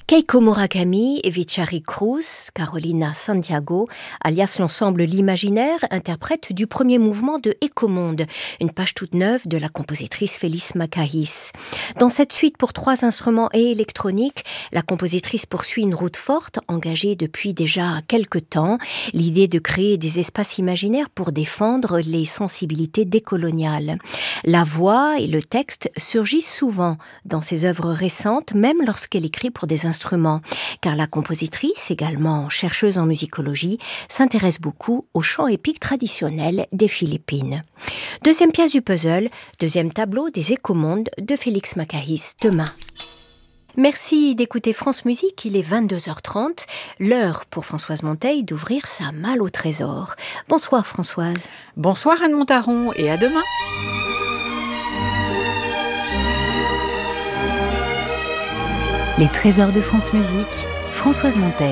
Keiko Murakami, Vichari Cruz, Carolina Santiago, alias l'ensemble L'Imaginaire, interprète du premier mouvement de Ecomonde, une page toute neuve de la compositrice Félix Macahis. Dans cette suite pour 3 instruments et électronique, la compositrice poursuit une route forte, engagée depuis déjà quelque temps, l'idée de créer des espaces imaginaires pour défendre les sensibilités décoloniales. La voix et le texte surgissent souvent dans ses œuvres récentes, même lorsqu'elle écrit pour des instruments, car la compositrice, également chercheuse en musicologie, s'intéresse beaucoup au chant épique traditionnel des Philippines. Deuxième pièce du puzzle, deuxième tableau des Écomondes de Félix Macahis demain. Merci d'écouter France Musique, il est 22h30, l'heure pour Françoise Monteil d'ouvrir sa malle au trésor. Bonsoir Françoise. Bonsoir Anne Montaron et à demain. Les trésors de France Musique, Françoise Monteil.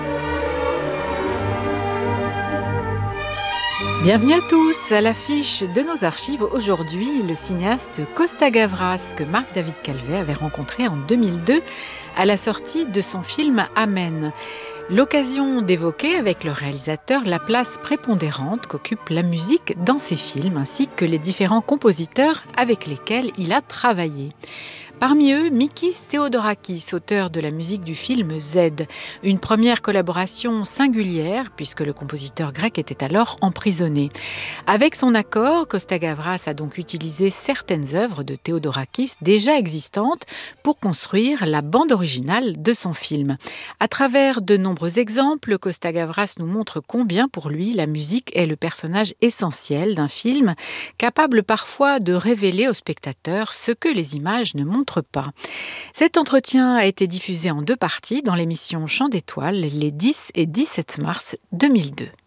Bienvenue à tous. À l'affiche de nos archives aujourd'hui, le cinéaste Costa Gavras que Marc-David Calvet avait rencontré en 2002 à la sortie de son film Amen. L'occasion d'évoquer avec le réalisateur la place prépondérante qu'occupe la musique dans ses films ainsi que les différents compositeurs avec lesquels il a travaillé. Parmi eux, Mikis Theodorakis, auteur de la musique du film Z, une première collaboration singulière puisque le compositeur grec était alors emprisonné. Avec son accord, Costa Gavras a donc utilisé certaines œuvres de Theodorakis déjà existantes pour construire la bande originale de son film. À travers de nombreux exemples, Costa Gavras nous montre combien pour lui la musique est le personnage essentiel d'un film, capable parfois de révéler au spectateur ce que les images ne montrent pas. Cet entretien a été diffusé en 2 parties dans l'émission Chant d'étoiles les 10 et 17 mars 2002.